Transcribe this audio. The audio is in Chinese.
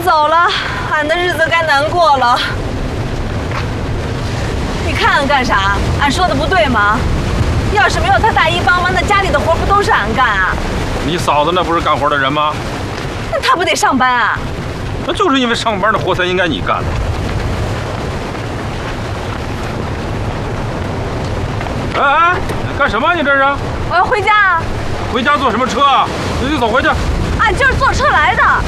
走了，俺的日子该难过了。你看俺干啥？俺说的不对吗？要是没有他大姨帮忙，那家里的活不都是俺干啊？ 你嫂子那不是干活的人吗？ 那他不得上班啊？ 那就是因为上班的活才应该你干的。哎，干什么？你这是？ 我要回家啊！ 回家坐什么车啊？你走回去。 俺就是坐车来的。